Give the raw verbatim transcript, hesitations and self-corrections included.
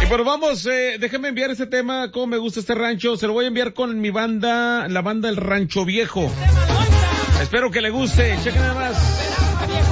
Pero vamos, eh, déjeme enviar este tema, cómo me gusta este rancho, se lo voy a enviar con mi banda, la banda El Rancho Viejo. Espero que le guste, chequen nada más.